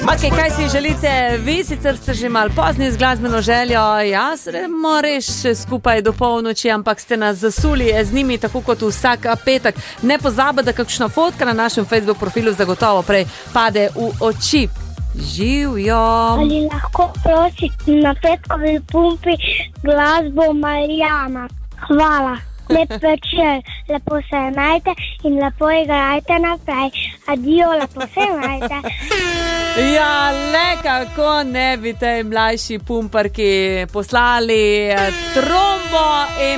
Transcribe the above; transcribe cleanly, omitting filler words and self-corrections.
Ok, kaj si želite vi? Sicer ste že malo pozni z glasbeno željo. Jaz smo res še skupaj do polnoči, ampak ste nas zasuli z njimi, tako kot vsak petek. Ne pozabi, da kakšna fotka na našem Facebook profilu zagotovo prej pade v oči. Živjo. Ali lahko prosim na petkovi pumpi glasbo Marijana? Hvala. Lep večer, lepo se imejte in lepo igrajte naprej. Adijo, lepo se imejte. Ja, le kako ne bi tej mlajši pumparki poslali trombo in